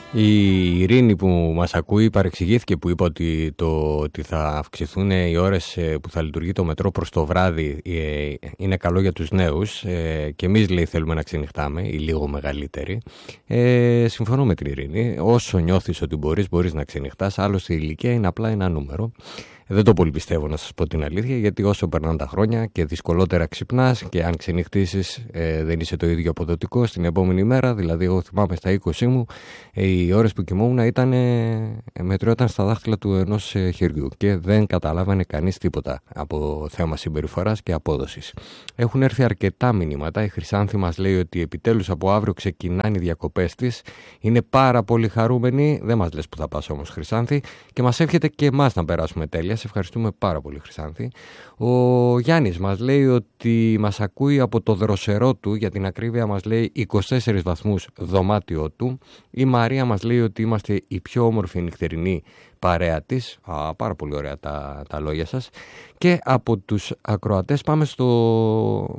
Η Ειρήνη που μας ακούει παρεξηγήθηκε που είπα ότι θα αυξηθούν οι ώρες που θα λειτουργεί το μετρό προς το βράδυ. Είναι καλό για τους νέους και εμείς, λέει, θέλουμε να ξενυχτάμε, οι λίγο μεγαλύτεροι. Συμφωνώ με την Ειρήνη. Όσο νιώθεις ότι μπορείς να ξενυχτάς, άλλωστε η ηλικία είναι απλά ένα νούμερο. Δεν το πολύ πιστεύω, να σας πω την αλήθεια, γιατί όσο περνάνε τα χρόνια και δυσκολότερα ξυπνάς και αν ξενυχτήσεις δεν είσαι το ίδιο αποδοτικό στην επόμενη μέρα. Δηλαδή, εγώ θυμάμαι στα 20 μου οι ώρες που κοιμόμουν μετριόταν στα δάχτυλα του ενός χεριού και δεν καταλάβανε κανείς τίποτα από θέμα συμπεριφοράς και απόδοσης. Έχουν έρθει αρκετά μηνύματα. Η Χρυσάνθη μας λέει ότι επιτέλους από αύριο ξεκινάνε οι διακοπές της. Είναι πάρα πολύ χαρούμενη. Δεν μας λες που θα πας όμως, Χρυσάνθη, και μας εύχεται και εμάς να περάσουμε τέλεια. Σε ευχαριστούμε πάρα πολύ, Χρυσάνθη. Ο Γιάννης μας λέει ότι μας ακούει από το δροσερό του, για την ακρίβεια μας λέει 24 βαθμούς δωμάτιο του. Η Μαρία μας λέει ότι είμαστε η πιο όμορφη νυχτερινή παρέα της. Πάρα πολύ ωραία τα λόγια σας. Και από τους ακροατές πάμε στο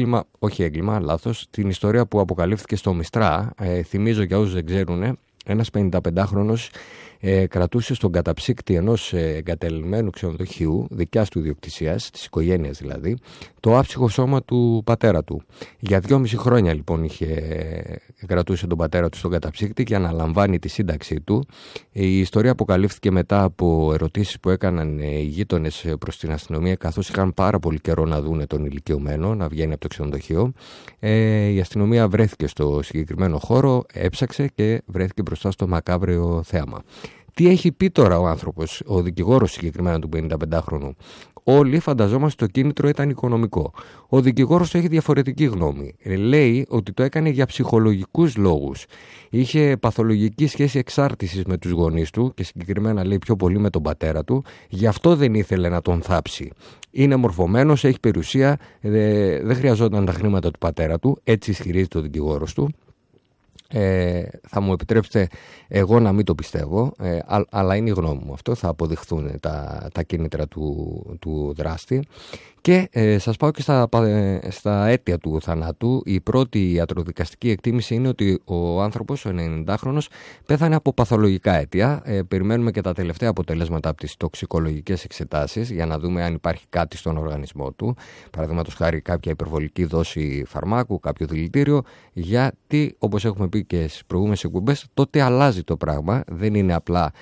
την ιστορία που αποκαλύφθηκε στο Μιστρά. Θυμίζω για όσους δεν ξέρουν, ένας 55χρονος κρατούσε στον καταψύκτη ενός εγκατελειμμένου ξενοδοχείου, δικιάς του ιδιοκτησίας, της οικογένειας δηλαδή, το άψυχο σώμα του πατέρα του. Για 2,5 χρόνια λοιπόν κρατούσε τον πατέρα του στον καταψύκτη και αναλαμβάνει τη σύνταξή του. Η ιστορία αποκαλύφθηκε μετά από ερωτήσεις που έκαναν οι γείτονες προς την αστυνομία, καθώς είχαν πάρα πολύ καιρό να δούνε τον ηλικιωμένο να βγαίνει από το ξενοδοχείο. Η αστυνομία βρέθηκε στο συγκεκριμένο χώρο, έψαξε και βρέθηκε μπροστά στο μακάβριο θέαμα. Τι έχει πει τώρα ο άνθρωπος, ο δικηγόρος συγκεκριμένα του 55χρονου? Όλοι φανταζόμαστε το κίνητρο ήταν οικονομικό. Ο δικηγόρος έχει διαφορετική γνώμη. Λέει ότι το έκανε για ψυχολογικούς λόγους. Είχε παθολογική σχέση εξάρτησης με τους γονείς του και συγκεκριμένα λέει πιο πολύ με τον πατέρα του. Γι' αυτό δεν ήθελε να τον θάψει. Είναι μορφωμένος, έχει περιουσία, δεν χρειαζόταν τα χρήματα του πατέρα του. Έτσι ισχυρίζεται ο δικηγόρος του. Θα μου επιτρέψετε εγώ να μην το πιστεύω, αλλά είναι η γνώμη μου. Αυτό θα αποδειχθούν τα κίνητρα του δράστη. Και σας πάω και στα αίτια του θανάτου. Η πρώτη ιατροδικαστική εκτίμηση είναι ότι ο άνθρωπος, ο 90χρονος, πέθανε από παθολογικά αίτια. Περιμένουμε και τα τελευταία αποτελέσματα από τις τοξικολογικές εξετάσεις για να δούμε αν υπάρχει κάτι στον οργανισμό του. Παραδείγματος χάρη κάποια υπερβολική δόση φαρμάκου, κάποιο δηλητήριο. Γιατί, όπως έχουμε πει και στις προηγούμενες εκπομπές, τότε αλλάζει το πράγμα. Δεν είναι απλά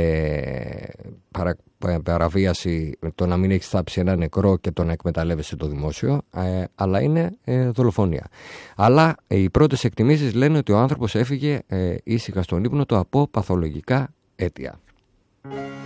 παραβίαση το να μην έχεις θάψει ένα νεκρό και το να εκμεταλλεύεσαι το δημόσιο, αλλά είναι δολοφονία. Αλλά οι πρώτες εκτιμήσεις λένε ότι ο άνθρωπος έφυγε ήσυχα στον ύπνο του από παθολογικά αίτια.